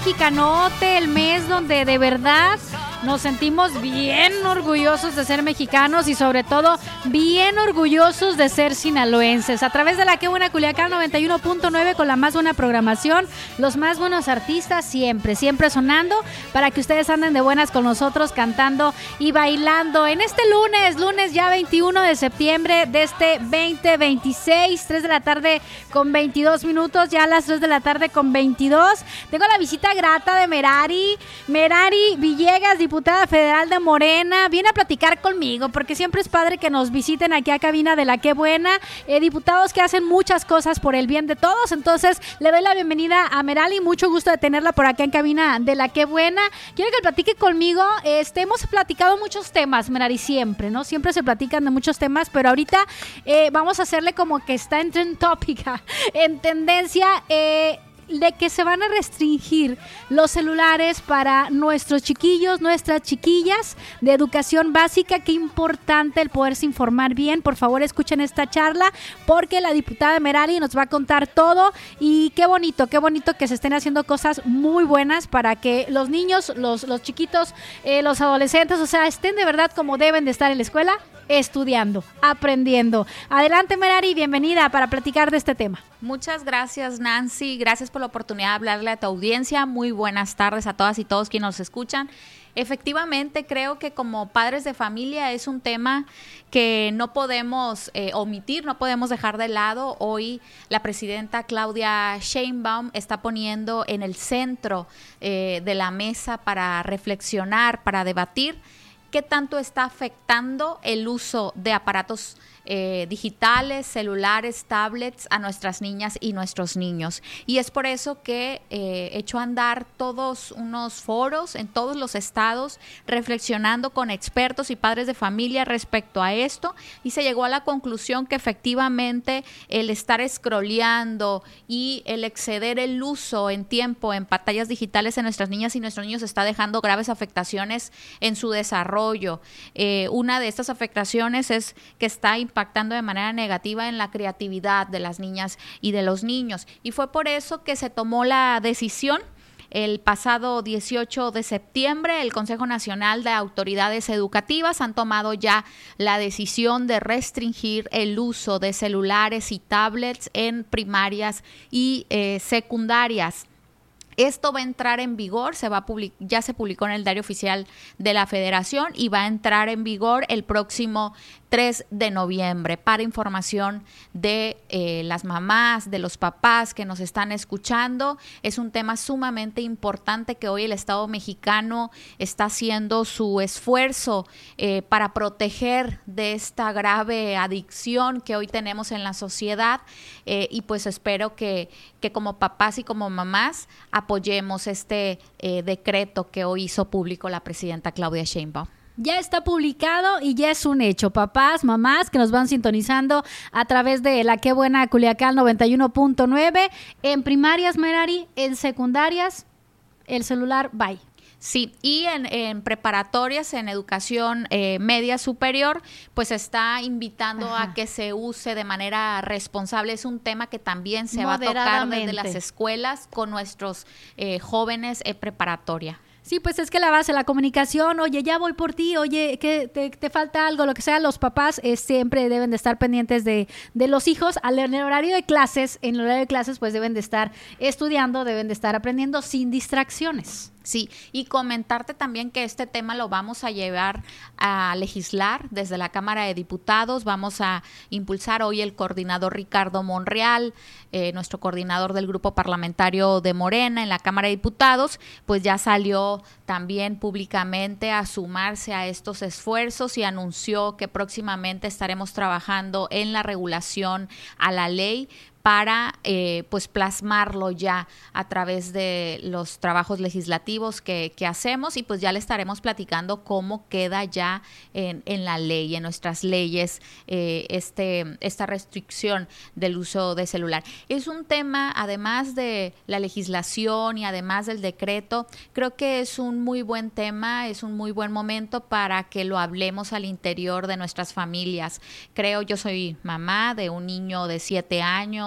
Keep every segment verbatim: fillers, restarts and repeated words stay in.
mexicanote, el mes donde de verdad nos sentimos bien orgullosos de ser mexicanos y sobre todo bien orgullosos de ser sinaloenses. A través de la Qué Buena Culiacán noventa y uno punto nueve con la más buena programación, los más buenos artistas siempre, siempre sonando para que ustedes anden de buenas con nosotros cantando y bailando. En este lunes, lunes ya veintiuno de septiembre de este veinte veintiséis, tres de la tarde con veintidós minutos, ya a las tres de la tarde con veintidós. Tengo la visita grata de Merari, Merari Villegas, diputada federal de Morena, viene a platicar conmigo porque siempre es padre que nos visiten aquí a cabina de la Qué Buena, eh, diputados que hacen muchas cosas por el bien de todos. Entonces le doy la bienvenida a Merari, mucho gusto de tenerla por acá en cabina de la Qué Buena. Quiero que platique conmigo. Este, hemos platicado muchos temas, Merari, siempre, ¿no? Siempre se platican de muchos temas, pero ahorita eh, vamos a hacerle como que está en trend topic, en tendencia, eh, de que se van a restringir los celulares para nuestros chiquillos, nuestras chiquillas de educación básica. Qué importante el poderse informar bien. Por favor, escuchen esta charla porque la diputada Merari nos va a contar todo y qué bonito, qué bonito que se estén haciendo cosas muy buenas para que los niños, los, los chiquitos, eh, los adolescentes, o sea, estén de verdad como deben de estar en la escuela, estudiando, aprendiendo. Adelante, Merari, bienvenida para platicar de este tema. Muchas gracias, Nancy. Gracias por la oportunidad de hablarle a tu audiencia. Muy buenas tardes a todas y todos quienes nos escuchan. Efectivamente, creo que como padres de familia es un tema que no podemos eh, omitir, no podemos dejar de lado. Hoy la presidenta Claudia Sheinbaum está poniendo en el centro eh, de la mesa para reflexionar, para debatir qué tanto está afectando el uso de aparatos eh, digitales, celulares, tablets a nuestras niñas y nuestros niños. Y es por eso que eh, echó a andar todos unos foros en todos los estados, reflexionando con expertos y padres de familia respecto a esto, y se llegó a la conclusión que efectivamente el estar scrolleando y el exceder el uso en tiempo en pantallas digitales en nuestras niñas y nuestros niños está dejando graves afectaciones en su desarrollo. Eh, una de estas afectaciones es que está impactando de manera negativa en la creatividad de las niñas y de los niños. Y fue por eso que se tomó la decisión. El pasado dieciocho de septiembre, el Consejo Nacional de Autoridades Educativas han tomado ya la decisión de restringir el uso de celulares y tablets en primarias y eh, secundarias. Esto va a entrar en vigor, se va a public- ya se publicó en el Diario Oficial de la Federación y va a entrar en vigor el próximo tres de noviembre. Para información de eh, las mamás, de los papás que nos están escuchando, es un tema sumamente importante que hoy el Estado mexicano está haciendo su esfuerzo eh, para proteger de esta grave adicción que hoy tenemos en la sociedad, eh, y pues espero que, que como papás y como mamás apoyemos este eh, decreto que hoy hizo público la presidenta Claudia Sheinbaum. Ya está publicado y ya es un hecho. Papás, mamás que nos van sintonizando a través de la Qué Buena Culiacán noventa y uno punto nueve. En primarias, Merari, en secundarias, el celular, bye. Sí, y en, en preparatorias, en educación eh, media superior, pues está invitando Ajá. a que se use de manera responsable. Es un tema que también se va a tocar desde las escuelas con nuestros eh, jóvenes en preparatoria. Sí, pues es que la base, la comunicación, oye, ya voy por ti, oye, que te, te falta algo, lo que sea, los papás eh, siempre deben de estar pendientes de, de los hijos. Al, en el horario de clases, en el horario de clases, pues deben de estar estudiando, deben de estar aprendiendo sin distracciones. Sí, y comentarte también que este tema lo vamos a llevar a legislar desde la Cámara de Diputados. Vamos a impulsar hoy el coordinador Ricardo Monreal, eh, nuestro coordinador del grupo parlamentario de Morena en la Cámara de Diputados, pues ya salió también públicamente a sumarse a estos esfuerzos y anunció que próximamente estaremos trabajando en la regulación a la ley para eh, pues plasmarlo ya a través de los trabajos legislativos que, que hacemos, y pues ya le estaremos platicando cómo queda ya en, en la ley, en nuestras leyes, eh, este esta restricción del uso de celular. Es un tema, además de la legislación y además del decreto, creo que es un muy buen tema, es un muy buen momento para que lo hablemos al interior de nuestras familias. Creo, yo soy mamá de un niño de siete años,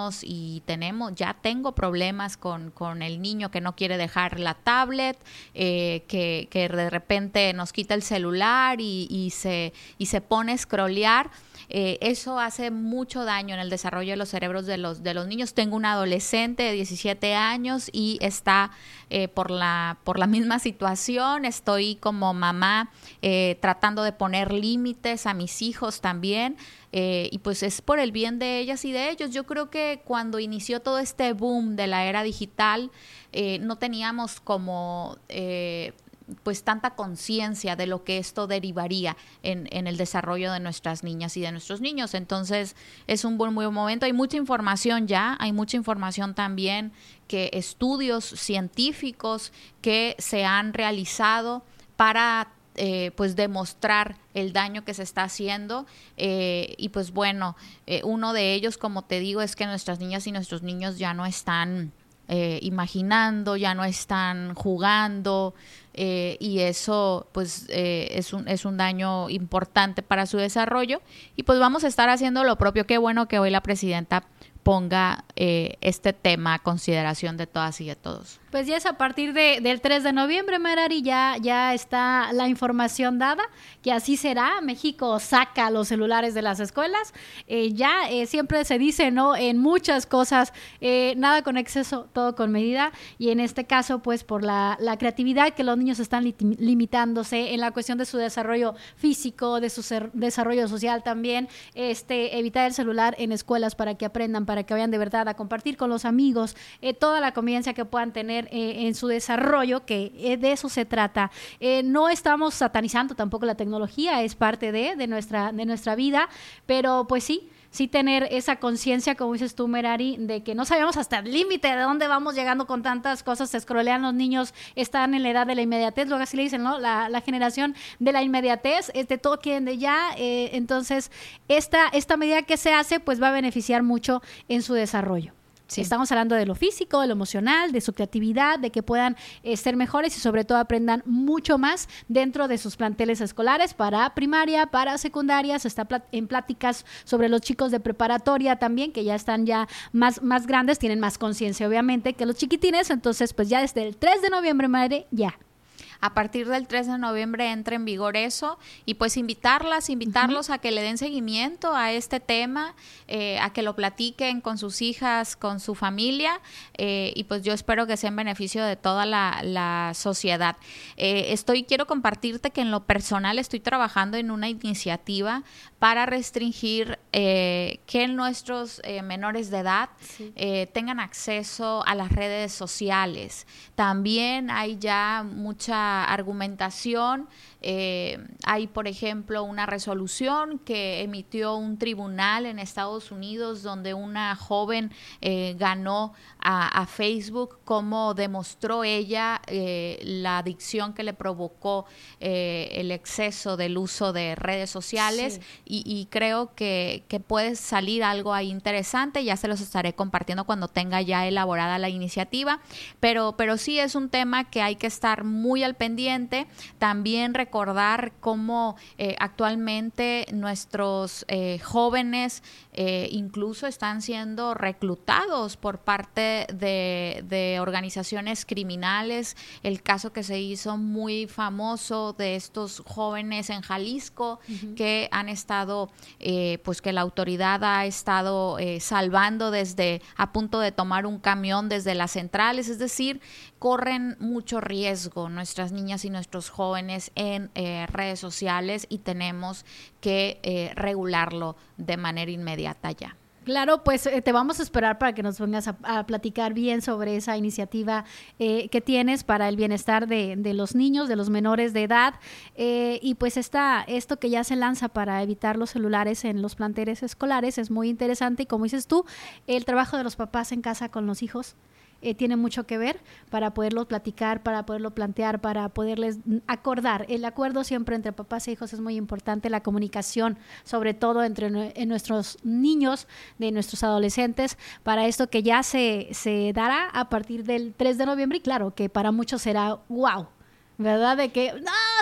niños y tenemos, ya tengo problemas con, con el niño que no quiere dejar la tablet, eh, que, que de repente nos quita el celular y, y, se, y se pone a scrollear. Eh, eso hace mucho daño en el desarrollo de los cerebros de los, de los niños. Tengo una adolescente de diecisiete años y está eh, por, la, por la misma situación. Estoy como mamá eh, tratando de poner límites a mis hijos también. Eh, y pues es por el bien de ellas y de ellos. Yo creo que cuando inició todo este boom de la era digital, eh, no teníamos como... Eh, pues tanta conciencia de lo que esto derivaría en, en el desarrollo de nuestras niñas y de nuestros niños. Entonces es un buen, muy buen momento. Hay mucha información ya, hay mucha información también, que estudios científicos que se han realizado para eh, pues demostrar el daño que se está haciendo eh, y pues bueno, eh, uno de ellos, como te digo, es que nuestras niñas y nuestros niños ya no están Eh, imaginando, ya no están jugando eh, y eso pues eh, es, un, es un daño importante para su desarrollo y pues vamos a estar haciendo lo propio. Qué bueno que hoy la presidenta ponga eh, este tema a consideración de todas y de todos. Pues ya es a partir de, del tres de noviembre, Merari, ya, ya está la información dada, que así será. México saca los celulares de las escuelas. Eh, ya eh, siempre se dice, ¿no? En muchas cosas, eh, nada con exceso, todo con medida. Y en este caso, pues por la, la creatividad que los niños están lit- limitándose en la cuestión de su desarrollo físico, de su ser, desarrollo social también, este, evitar el celular en escuelas para que aprendan, para que vayan de verdad a compartir con los amigos, eh, toda la convivencia que puedan tener Eh, en su desarrollo, que eh, de eso se trata. Eh, no estamos satanizando tampoco la tecnología, es parte de, de, nuestra, de nuestra vida, pero pues sí, sí tener esa conciencia, como dices tú, Merari, de que no sabemos hasta el límite de dónde vamos llegando con tantas cosas. Se scrollean los niños, están en la edad de la inmediatez, luego así le dicen, ¿no? La, la generación de la inmediatez, de todo quieren de ya, eh, entonces esta, esta medida que se hace, pues va a beneficiar mucho en su desarrollo. Sí. Estamos hablando de lo físico, de lo emocional, de su creatividad, de que puedan eh, ser mejores y sobre todo aprendan mucho más dentro de sus planteles escolares para primaria, para secundaria. Se está plat- en pláticas sobre los chicos de preparatoria también, que ya están ya más, más grandes, tienen más conciencia obviamente que los chiquitines. Entonces pues ya desde el tres de noviembre, madre, ya. A partir del tres de noviembre entra en vigor eso y pues invitarlas, invitarlos uh-huh. a que le den seguimiento a este tema, eh, a que lo platiquen con sus hijas, con su familia eh, y pues yo espero que sea en beneficio de toda la, la sociedad. Eh, estoy, quiero compartirte que en lo personal estoy trabajando en una iniciativa para restringir eh, que nuestros eh, menores de edad sí. eh, tengan acceso a las redes sociales. También hay ya mucha argumentación. Eh, hay, por ejemplo, una resolución que emitió un tribunal en Estados Unidos donde una joven eh, ganó a, a Facebook, como demostró ella eh, la adicción que le provocó eh, el exceso del uso de redes sociales sí. y, y creo que, que puede salir algo ahí interesante. Ya se los estaré compartiendo cuando tenga ya elaborada la iniciativa, pero, pero sí es un tema que hay que estar muy al pendiente. También recordar cómo eh, actualmente nuestros eh, jóvenes eh, incluso están siendo reclutados por parte de, de organizaciones criminales. El caso que se hizo muy famoso de estos jóvenes en Jalisco uh-huh. que han estado, eh, pues que la autoridad ha estado eh, salvando desde a punto de tomar un camión desde las centrales, es decir, corren mucho riesgo nuestras niñas y nuestros jóvenes en eh, redes sociales y tenemos que eh, regularlo de manera inmediata ya. Claro, pues eh, te vamos a esperar para que nos vengas a, a platicar bien sobre esa iniciativa eh, que tienes para el bienestar de, de los niños, de los menores de edad eh, y pues esta, esto que ya se lanza para evitar los celulares en los planteles escolares es muy interesante y como dices tú, el trabajo de los papás en casa con los hijos Eh, tiene mucho que ver para poderlo platicar, para poderlo plantear, para poderles acordar. El acuerdo siempre entre papás e hijos es muy importante, la comunicación, sobre todo entre en nuestros niños, de nuestros adolescentes, para esto que ya se, se dará a partir del tres de noviembre y claro, que para muchos será wow. ¿Verdad? De que, no,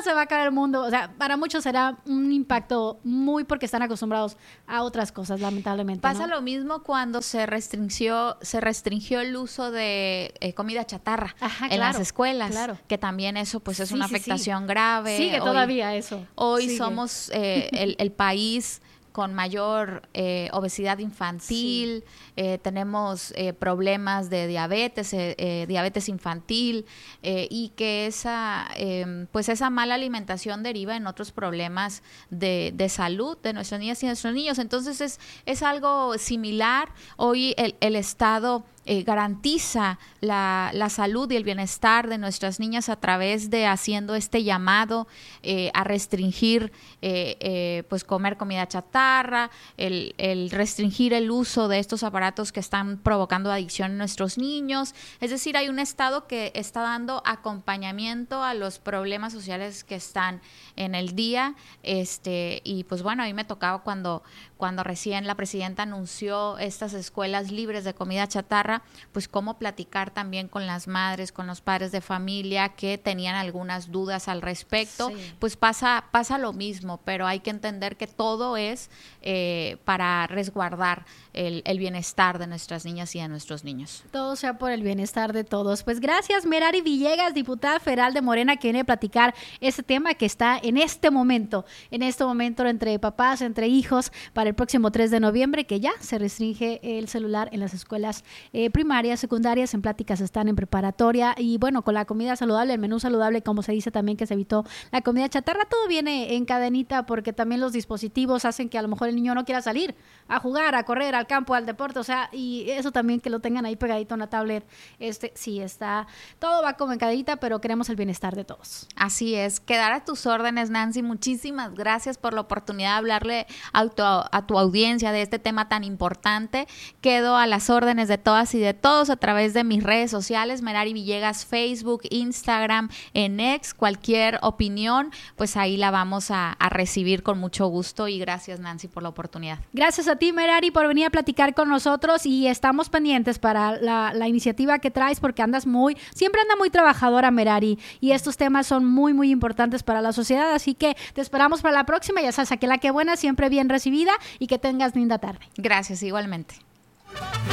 se va a acabar el mundo. O sea, para muchos será un impacto muy porque están acostumbrados a otras cosas, lamentablemente. Pasa ¿no? lo mismo cuando se restringió, se restringió el uso de eh, comida chatarra Ajá, en claro, las escuelas, claro. que también eso pues es Sí, una sí, afectación sí. grave. Sigue Hoy, todavía eso. Hoy Sigue. somos eh, el, el país con mayor eh, obesidad infantil, sí. eh, tenemos eh, problemas de diabetes, eh, eh, diabetes infantil, eh, y que esa, eh, pues esa mala alimentación deriva en otros problemas de, de salud de nuestras niñas y nuestros niños. Entonces es, es algo similar. Hoy el, el Estado Eh, garantiza la, la salud y el bienestar de nuestras niñas a través de haciendo este llamado eh, a restringir eh, eh, pues comer comida chatarra, el, el restringir el uso de estos aparatos que están provocando adicción en nuestros niños. Es decir, hay un Estado que está dando acompañamiento a los problemas sociales que están en el día, este y pues bueno, a mí me tocaba cuando cuando recién la presidenta anunció estas escuelas libres de comida chatarra, pues cómo platicar también con las madres, con los padres de familia que tenían algunas dudas al respecto. Sí. Pues pasa, pasa lo mismo, pero hay que entender que todo es eh, para resguardar el, el bienestar de nuestras niñas y de nuestros niños. Todo sea por el bienestar de todos. Pues gracias, Merari Villegas, diputada federal de Morena, que viene a platicar este tema que está en este momento, en este momento entre papás, entre hijos, para el próximo tres de noviembre, que ya se restringe el celular en las escuelas eh, primarias, secundarias, en pláticas están en preparatoria, y bueno, con la comida saludable, el menú saludable, como se dice también que se evitó la comida chatarra, todo viene en cadenita, porque también los dispositivos hacen que a lo mejor el niño no quiera salir a jugar, a correr, al campo, al deporte, o sea, y eso también que lo tengan ahí pegadito en la tablet, este, sí está, todo va como en cadenita, pero queremos el bienestar de todos. Así es, quedar a tus órdenes, Nancy, muchísimas gracias por la oportunidad de hablarle a tu, a tu audiencia de este tema tan importante. Quedo a las órdenes de todas y de todos a través de mis redes sociales, Merari Villegas, Facebook, Instagram, en X, cualquier opinión, pues ahí la vamos a, a recibir con mucho gusto, y gracias, Nancy, por la oportunidad. Gracias a ti, Merari, por venir a platicar con nosotros, y estamos pendientes para la, la iniciativa que traes, porque andas muy, siempre anda muy trabajadora, Merari, y estos temas son muy, muy importantes para la sociedad, así que te esperamos para la próxima. Ya sabes, aquí la que buena, siempre bien recibida, y que tengas linda tarde. Gracias, igualmente.